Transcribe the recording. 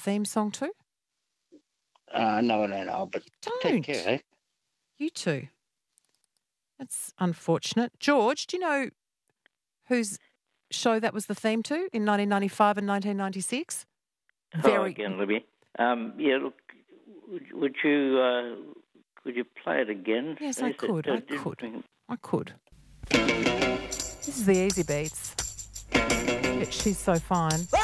theme song too? No, but Don't. take care, eh? You too. That's unfortunate. George, do you know whose show that was the theme to in 1995 and 1996? Again, Libby. Look, would you play it again? Yes, I could. I could. This is the Easy Beats. She's so fine.